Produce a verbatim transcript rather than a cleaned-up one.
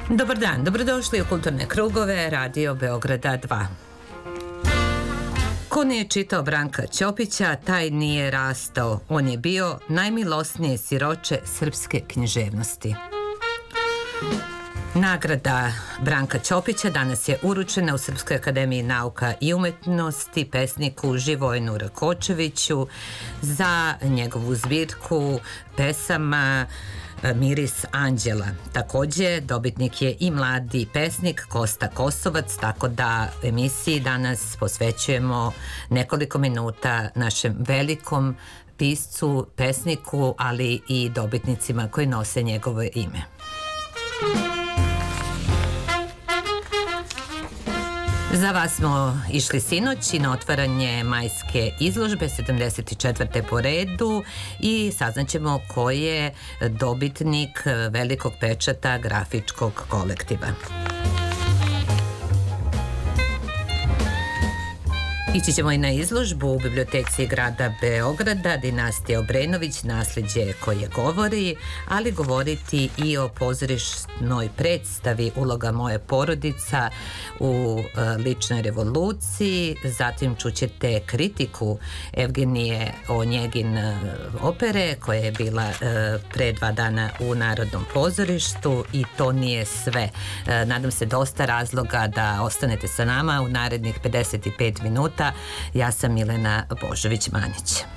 Dobar dan, dobrodošli u Kulturne krugove Radio Beograda dva. Ko nije čitao Branka Ćopića, taj nije rastao. On je bio najmilosnije siroče srpske književnosti. Nagrada Branka Ćopića danas je uručena u Srpskoj akademiji nauka i umetnosti pesniku Živojinu Rakočeviću za njegovu zbirku pesama Miris anđela. Takođe, dobitnik je i mladi pesnik Kosta Kosovac, tako da emisiji danas posvećujemo nekoliko minuta našem velikom piscu, pesniku, ali i dobitnicima koji nose njegovo ime. Za vas smo išli sinoć i na otvaranje majske izložbe sedamdeset četvrte po redu i saznaćemo ko je dobitnik velikog pečata grafičkog kolektiva. Ići ćemo i na izložbu u biblioteci grada Beograda, Dinastija Obrenović, naslijeđe koje govori, ali govoriti i o pozorišnoj predstavi Uloga moje porodica u ličnoj revoluciji. Zatim čućete kritiku Evgenije Onjegin opere koja je bila pre dva dana u Narodnom pozorištu i to nije sve. Nadam se dosta razloga da ostanete sa nama u narednih pedeset pet minuta. Ja sam Milena Božović-Manjić.